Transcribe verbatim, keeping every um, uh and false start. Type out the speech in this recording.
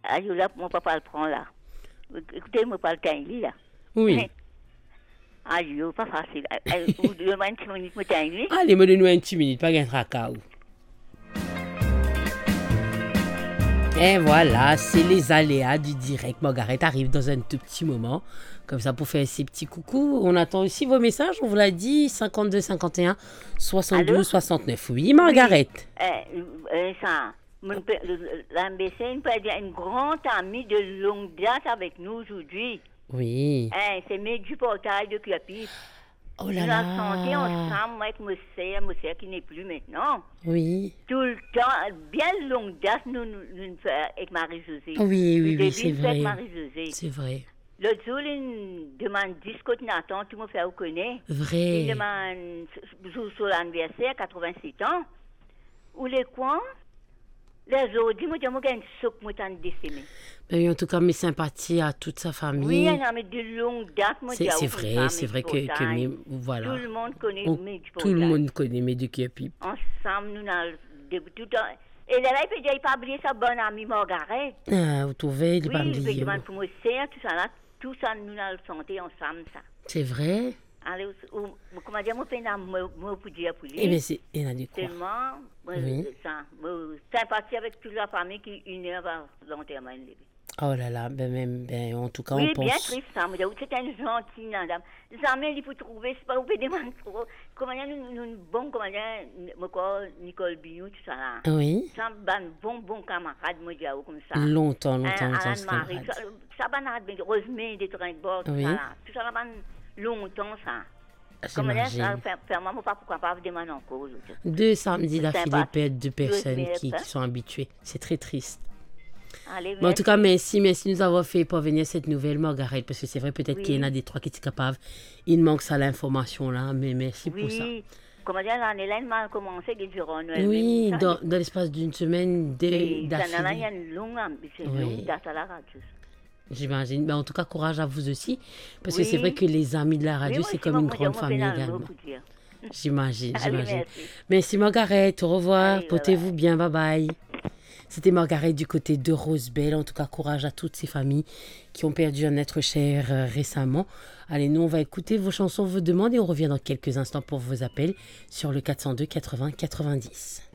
Ah, je là, mon papa le prend là. Écoutez, moi, pas le temps, il est là. Oui. Ah, je pas facile. Vous devez un petit minute, moi, temps, il est. Allez, me donne-nous un petit minute, pas un tracas. Et voilà, c'est les aléas du direct. Margaret arrive dans un tout petit moment, comme ça pour faire ces petits coucous. On attend aussi vos messages, on vous l'a dit, cinquante-deux cinquante et un soixante-douze soixante-neuf. Oui, Margaret. Oui. Euh, euh, ça, l'ambassadeur peut être une grande amie de longue date avec nous aujourd'hui. Oui. Hein, c'est Mé du portail de Cuapi. Oh là nous là. Nous avons chanté ensemble avec mon sœur, mon sœur qui n'est plus maintenant. Oui. Tout le temps, bien longue date, nous nous, nous faisons avec Marie-Josée. Oui, oui, oui, c'est vrai. Marie-Josée. C'est vrai. L'autre jour, il demande discote Nathan, tout le monde fait vous connaît. Vrai. Il demande sur l'anniversaire, quatre-vingt-sept ans. Ou les coins, les autres, dis-moi, dis-moi, qu'il y a une soupe, moi, t'en décimé. Mais en tout cas, mes sympathies à toute sa famille. Oui, il y a de longue date, moi, c'est, c'est vrai, c'est vrai que, que mes, voilà. Tout le monde connaît On, mes du Tout le monde connaît mes du Cuapi. Ensemble, nous avons tout le temps. Et là, il peut dire, il pas oublier sa bonne amie Margaret. Ah, vous trouvez, il oui, pas oublié. Oui, il demande pour moi, c'est tout ça là, tout ça, nous avons santé ensemble, ça. C'est vrai? Allez, comment dire, moi, je ne peux dire pour lui. Eh bien, c'est, il a dit quoi? Tellement, oui. ça, sympathie avec toute la famille qui une heure va l'enterrement. Oh là là, ben même, ben en tout cas, oui, on pense... Oui, bien triste, ça, c'est une gentille madame. Les amis, il faut trouver, c'est pas vous pouvez demander trop. Comment dire, nous, bon, comment dire, moi, Nicole Bignou, tout ça là. Oui. C'est un bon, bon camarade, moi, je comme ça. Longtemps, longtemps, longtemps, c'est camarade. Ça, banade, Rosemée, des Trinbord, tout ça là. Tout ça là, longtemps, ça. Comment dire, ça, fermement, moi, pas pourquoi pas vous demander encore. Deux samedis d'affilée perdent deux personnes qui, qui sont habituées. C'est très triste. Allez, mais en tout cas, merci, merci de nous avoir fait parvenir cette nouvelle, Margaret, parce que c'est vrai, peut-être oui. qu'il y en a des trois qui sont capables. Il manque ça, l'information là, mais merci oui. pour ça. Comment dire, l'année là, a commencé que durant Noël. Oui, dans, dans l'espace d'une semaine d'affilée. Il y a une longue, c'est une longue date à la radio. J'imagine. Mais en tout cas, courage à vous aussi, parce oui. que c'est vrai que les amis de la radio, oui, c'est comme une grande famille également. J'imagine, j'imagine. Merci. merci, Margaret. Au revoir. Allez, portez-vous bien. Bye bye. C'était Margaret du côté de Rosebel. En tout cas, courage à toutes ces familles qui ont perdu un être cher euh, récemment. Allez, nous, on va écouter vos chansons, vos demandes et on revient dans quelques instants pour vos appels sur le quatre cent deux quatre-vingts quatre-vingt-dix.